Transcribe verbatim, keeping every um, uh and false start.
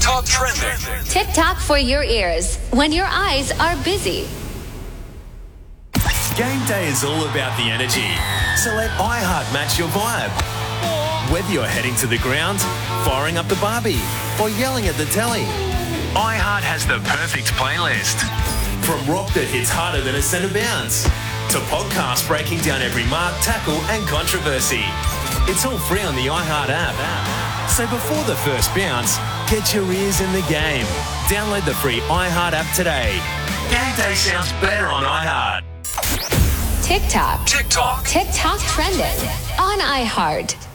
TikTok trending. TikTok for your ears when your eyes are busy. Game day is all about the energy, so let iHeart match your vibe. Whether you're heading to the ground, firing up the barbie, or yelling at the telly, iHeart has the perfect playlist. From rock that hits harder than a centre bounce, to podcasts breaking down every mark, tackle and controversy. It's all free on the iHeart app. So before the first bounce, get your ears in the game. Download the free iHeart app today. Game day sounds better on iHeart. TikTok. TikTok. TikTok trending on iHeart.